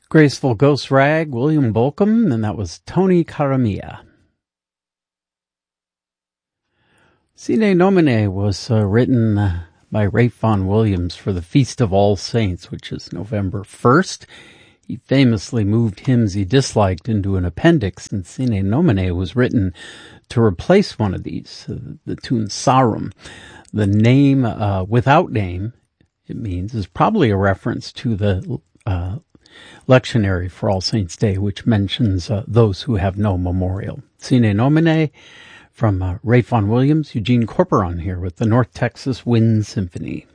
Graceful Ghost Rag, William Bolcom, and that was Tony Caramia. Sine Nomine was written by Ralph Vaughan Williams for the Feast of All Saints, which is November 1st. He famously moved hymns he disliked into an appendix, and Sine Nomine was written to replace one of these, the tune Sarum. The name, without name, it means, is probably a reference to the lectionary for All Saints' Day, which mentions those who have no memorial. Sine Nomine from Ralph Vaughan Williams, Eugene Corporon here with the North Texas Wind Symphony.